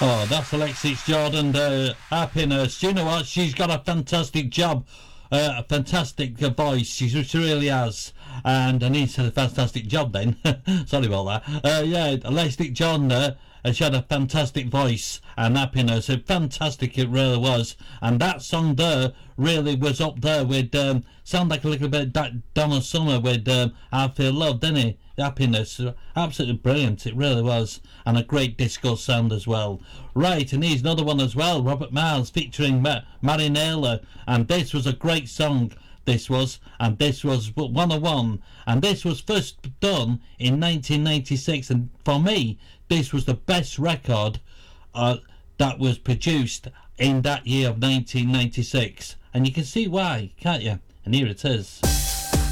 Oh, that's Alexis Jordan, Happiness. Do you know what? She's got a fantastic job, a fantastic voice. She really has. And I need to say a fantastic job then. Sorry about that. Yeah, Alexis Jordan, she had a fantastic voice and Happiness. Fantastic it really was. And that song there really was up there with, sound like a little bit Donna Summer with I Feel Love, didn't it? Happiness, absolutely brilliant, it really was, and a great disco sound as well. Right, and here's another one as well, Robert Miles featuring Marinella, and this was a great song, this was 101, and this was first done in 1996, and for me, this was the best record that was produced in that year of 1996, and you can see why, can't you? And here it is.